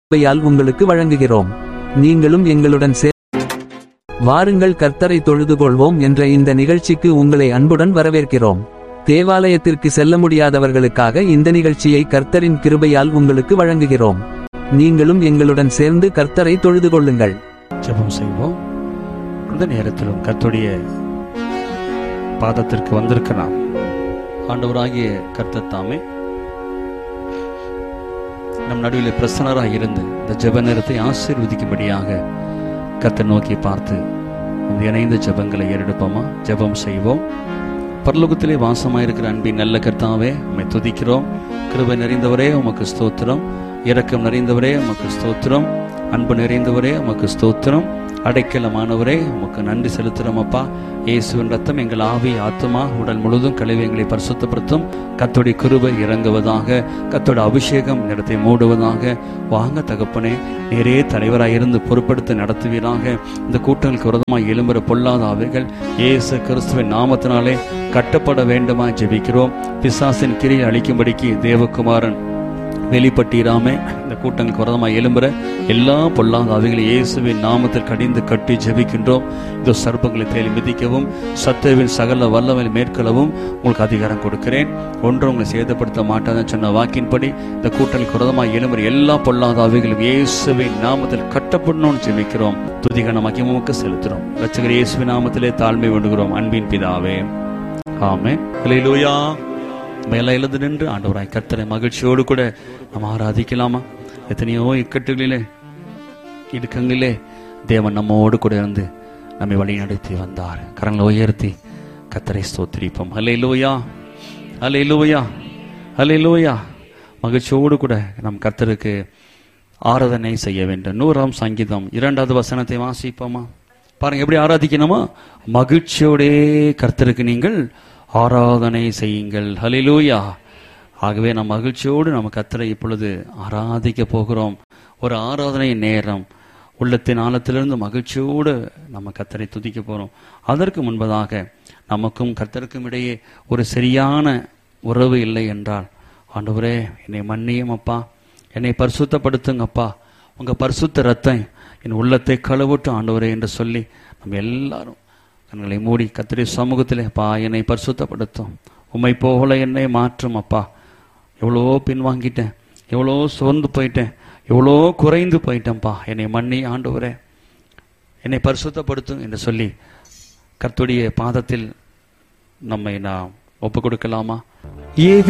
கிருபையால் உங்களுக்கு வழங்குகிறோம். நீங்களும் எங்களுடன் வாருங்கள் கர்த்தரை தொழுதுகொள்வோம் என்ற இந்த நிகழ்ச்சிக்கு உங்களை அன்புடன் வரவேற்கிறோம். தேவாலயத்திற்கு செல்ல முடியாதவர்களுக்காக இந்த நிகழ்ச்சியை கர்த்தரின் கிருபையால் உங்களுக்கு வழங்குகிறோம். நீங்களும் எங்களுடன் சேர்ந்து கர்த்தரை தொழுது கொள்ளுங்கள். ஜெபம் செய்வோம். இந்த நேரத்திலும் கர்த்தருடைய பாதத்திற்கு வந்திருக்கலாம். ஆண்டவராகிய கர்த்தர் தாமே நம் நடுவில் பிரசன்னராக இருந்து இந்த ஜெப நேரத்தை ஆசீர்வதிக்கும்படியாக கர்த்தர் நோக்கி பார்த்து இந்த இணைந்த ஜெபங்களை ஏறெடுப்போமா? ஜெபம் செய்வோம். பரலோகத்திலே வாசமாயிருக்கிற அன்பின் நல்ல கர்த்தாவே, உம்மை துதிக்கிறோம். கிருபை நிறைந்தவரே உமக்கு ஸ்தோத்திரம். இரக்கம் நிறைந்தவரே உமக்கு ஸ்தோத்திரம். அன்பு நிறைந்தவரே உமக்கு ஸ்தோத்திரம். அடைக்கலமானவரே உமக்கு நன்றி செலுத்துகிறோம் அப்பா. இயேசுவின் ரத்தம் எங்கள் ஆவி ஆத்துமா உடல் முழுதும் கழுவி எங்களை பரிசுத்தப்படுத்தும். கர்த்தருடைய கிருபை இறங்குவதாக, கர்த்தருடைய அபிஷேகம் இடத்தை மூடுவதாக. வாங்க தகப்பனே, நேரே தலைவராயிருந்து பொறுப்படுத்தி நடத்துவீராக. இந்த கூட்டங்களுக்கு விரோதமாய் எழும்புற பொல்லாத ஆவிகள் இயேசு கிறிஸ்துவின் நாமத்தினாலே கட்டப்பட வேண்டுமா ஜெபிக்கிறோம். பிசாசின் கிரியை அழிக்கும்படிக்கு தேவகுமாரன் வெளிப்பட்டீராமே. இந்த கூட்டங்களுக்கு விரோதமாய் எழும்புற எல்லா பொல்லாத ஆவிகளை இயேசுவின் நாமத்தில் கடிந்து கட்டி ஜெபிக்கின்றோம். இந்த சர்ப்பங்களை தேடி மிதிக்கவும் சத்துருவின் சகல வல்லமை மேற்கொள்ளவும் உங்களுக்கு அதிகாரம் கொடுக்கிறேன். ஒன்றும் உங்களை சேதப்படுத்த மாட்டாதுன்னு சொன்ன வாக்கின்படி இந்த கூட்டங்களுக்கு விரோதமாய் எழும்புற எல்லா பொல்லாத ஆவிகளும் இயேசுவின் நாமத்தில் கட்டப்படணும்னு ஜெபிக்கிறோம். துதிகன மகிமைக்கு செலுத்துறோம். ரட்சகர் இயேசுவின் நாமத்திலே தாழ்மை வேண்டுகிறோம். அன்பின் பிதாவே, ஆமென். அல்லேலூயா. மேலே எழுந்து நின்று ஆண்டவராய் கர்த்தரை மகிழ்ச்சியோடு கூட நம்ம ஆராதிக்கலாமா? எத்தனையோ இக்கட்டுகளிலே இடுக்கங்களிலே தேவன் நம்மோடு கூட இருந்து நம்மை வழி நடத்தி வந்தார். கரங்களை உயர்த்தி கர்த்தரை ஸ்தோத்திரிப்போம். அல்லேலூயா, அல்லேலூயா, அல்லேலூயா. மகிழ்ச்சியோடு கூட நம் கர்த்தருக்கு ஆராதனை செய்ய வேண்டும். 100ஆம் சங்கீதம் 2வது வசனத்தை வாசிப்போமா? பாருங்க, எப்படி ஆராதிக்கணுமா? மகிழ்ச்சியோடே கர்த்தருக்கு நீங்கள் ஆராதனை செய்யுங்கள். ஹல்லேலூயா. ஆகவே நம் மகிழ்ச்சியோடு நம்ம கர்த்தரை இப்பொழுது ஆராதிக்க போகிறோம். ஒரு ஆராதனை நேரம். உள்ளத்தின் ஆழத்திலிருந்து மகிழ்ச்சியோடு நம்ம கர்த்தரை துதிக்க போகிறோம். அதற்கு முன்பதாக நமக்கும் கர்த்தருக்கும் இடையே ஒரு சரியான உறவு இல்லை என்றால், ஆண்டவரே என்னை மன்னியும் அப்பா, என்னை பரிசுத்தப்படுத்துங்கப்பா, உங்கள் பரிசுத்த ரத்தம் என் உள்ளத்தை கழுவட்டும் ஆண்டவரே என்று சொல்லி நம்ம எல்லாரும் கண்களை மூடி கர்த்தருடைய சமூகத்திலே, அப்பா என்னை பரிசுத்தப்படுத்தும், உம்மை போல என்னை மாற்றும் அப்பா, எவ்வளோ பின்வாங்கிட்டேன், எவ்வளோ சோர்ந்து போயிட்டேன், எவ்வளோ குறைந்து போயிட்டேன்ப்பா, என்னை மன்னி ஆண்டவரே, என்னை பரிசுத்தப்படுத்தும் என்று சொல்லி கர்த்தருடைய பாதத்தில் நம்மை நாம் ஒப்பு கொடுக்கலாமா?